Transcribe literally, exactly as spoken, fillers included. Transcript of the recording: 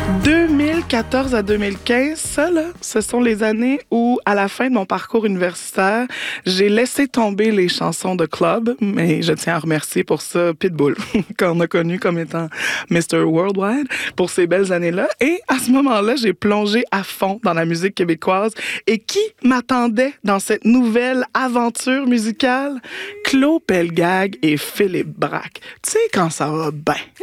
deux mille quatorze à deux mille quinze, ça, là, ce sont les années où, à la fin de mon parcours universitaire, j'ai laissé tomber les chansons de club, mais je tiens à remercier pour ça Pitbull, qu'on a connu comme étant mister Worldwide, pour ces belles années-là. Et à ce moment-là, j'ai plongé à fond dans la musique québécoise. Et qui m'attendait dans cette nouvelle aventure musicale? Claude Pelgag et Philippe Braque. Tu sais, quand ça va bien.